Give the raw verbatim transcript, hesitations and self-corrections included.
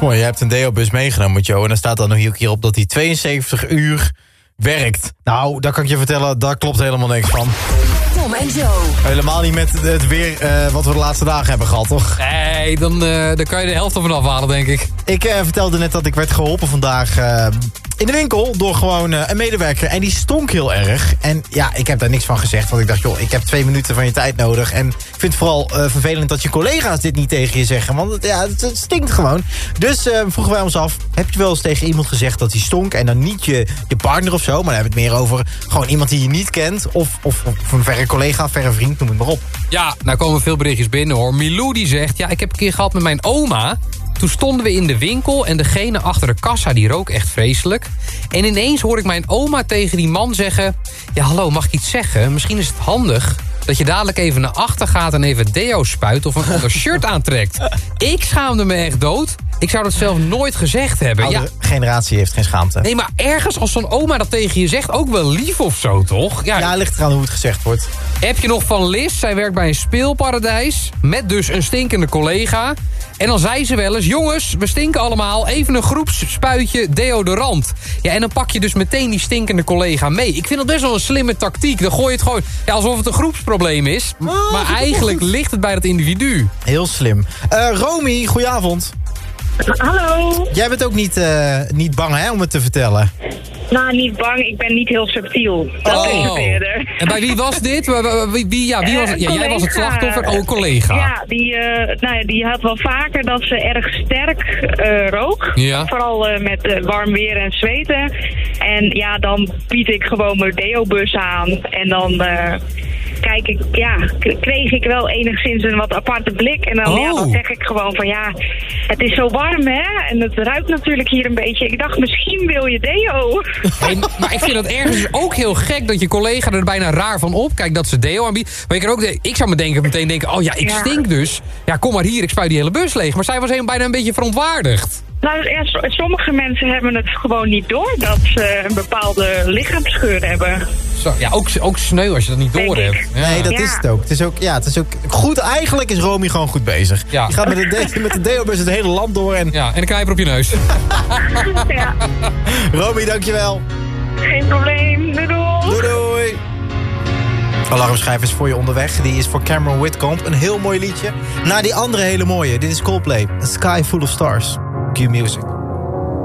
mooi. Je hebt een deobus meegenomen, Joe. En dan staat dan nog hier op dat hij tweeënzeventig uur werkt. Nou, daar kan ik je vertellen, daar klopt helemaal niks van. Tom en Joe. Helemaal niet met het weer uh, wat we de laatste dagen hebben gehad, toch? Nee, dan, uh, dan kan je de helft ervan afhalen, denk ik. Ik uh, vertelde net dat ik werd geholpen vandaag uh, in de winkel door gewoon uh, een medewerker. En die stonk heel erg. En ja, ik heb daar niks van gezegd. Want ik dacht, joh, ik heb twee minuten van je tijd nodig. En ik vind het vooral uh, vervelend dat je collega's dit niet tegen je zeggen. Want het, ja, het, het stinkt gewoon. Dus uh, vroegen wij ons af, heb je wel eens tegen iemand gezegd dat hij stonk? En dan niet je, je partner of zo, maar dan hebben we het meer over gewoon iemand die je niet kent. Of, of, of een verre collega, verre vriend, noem het maar op. Ja, nou komen veel berichtjes binnen hoor. Milou die zegt, ja, ik heb een keer gehad met mijn oma. Toen stonden we in de winkel en degene achter de kassa die rook echt vreselijk. En ineens hoor ik mijn oma tegen die man zeggen, ja hallo, mag ik iets zeggen? Misschien is het handig dat je dadelijk even naar achter gaat en even deo spuit of een ander shirt aantrekt. Ik schaamde me echt dood. Ik zou dat zelf nooit gezegd hebben. Oude ja. generatie heeft geen schaamte. Nee, maar ergens als zo'n oma dat tegen je zegt, ook wel lief of zo, toch? Ja, ja, ligt eraan hoe het gezegd wordt. Heb je nog van Liz? Zij werkt bij een speelparadijs met dus een stinkende collega. En dan zei ze wel eens, jongens, we stinken allemaal, even een groepsspuitje deodorant. Ja, en dan pak je dus meteen die stinkende collega mee. Ik vind dat best wel een slimme tactiek. Dan gooi je het gewoon, ja, alsof het een groepsprobleem is. Oh, maar eigenlijk ligt het bij dat individu. Heel slim. Uh, Romy, goedenavond. Hallo. Jij bent ook niet, uh, niet bang, hè, om het te vertellen? Nou, niet bang. Ik ben niet heel subtiel. Dat oh. is het eerder. En bij wie was dit? Wie, wie, ja, wie was het? Ja, uh, jij was het slachtoffer. Oh, een collega. Ja, die, uh, nou ja, die had wel vaker dat ze erg sterk uh, rook. Ja. Vooral uh, met uh, warm weer en zweten. En ja, dan bied ik gewoon mijn deobus aan. En dan... Uh, Kijk, ik, ja, kreeg ik wel enigszins een wat aparte blik. En dan, oh. ja, dan zeg ik gewoon van ja, het is zo warm hè. En het ruikt natuurlijk hier een beetje. Ik dacht misschien wil je deo. Hey, maar ik vind het ergens ook heel gek dat je collega er bijna raar van opkijkt dat ze deo aanbiedt. Maar ik, kan ook, ik zou me denken, meteen denken, oh ja, ik ja. stink dus. Ja, kom maar hier, ik spuit die hele bus leeg. Maar zij was helemaal bijna een beetje verontwaardigd. Nou, ja, sommige mensen hebben het gewoon niet door dat ze een bepaalde lichaamsgeur hebben. Zo, ja, ook, ook sneu als je dat niet door hebt. Ja. Nee, dat ja. is het ook. Het is ook, ja, het is ook goed. Eigenlijk is Romy gewoon goed bezig. Ja. Je gaat met de, de, met de deobus het hele land door. En... Ja, en een knijper op je neus. Ja. Romy, dankjewel. Geen probleem. Doei doei. Doei doei. Alarmschijf is voor je onderweg. Die is voor Cameron Whitcomb. Een heel mooi liedje. Na die andere hele mooie. Dit is Coldplay. A Sky Full of Stars. Q Music.